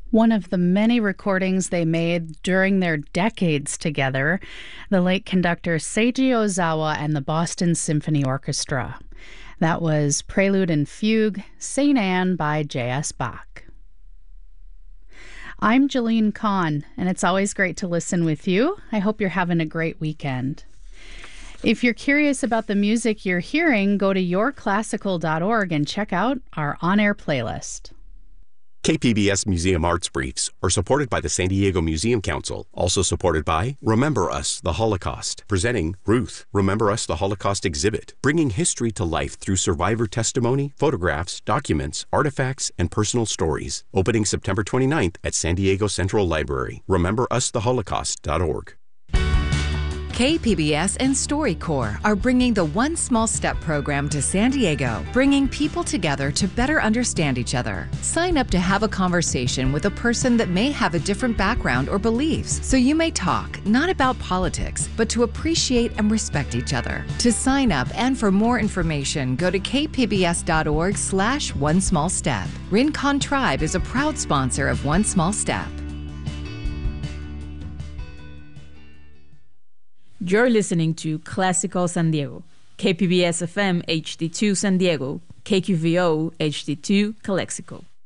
One of the many recordings they made during their decades together, the late conductor Seiji Ozawa and the Boston Symphony Orchestra. That was Prelude and Fugue, St. Anne by J.S. Bach. I'm Jeline Kahn, and it's always great to listen with you. I hope you're having a great weekend. If you're curious about the music you're hearing, go to yourclassical.org and check out our on-air playlist. KPBS Museum Arts Briefs are supported by the San Diego Museum Council, also supported by Remember Us, the Holocaust, presenting Ruth, Remember Us, the Holocaust exhibit, bringing history to life through survivor testimony, photographs, documents, artifacts, and personal stories. Opening September 29th at San Diego Central Library. RememberUsTheHolocaust.org. KPBS and StoryCorps are bringing the One Small Step program to San Diego, bringing people together to better understand each other. Sign up to have a conversation with a person that may have a different background or beliefs, so you may talk not about politics, but to appreciate and respect each other. To sign up and for more information, go to kpbs.org/One Small Step. Rincon Tribe is a proud sponsor of One Small Step. You're listening to Classical San Diego, KPBS FM HD2 San Diego, KQVO HD2 Calexico.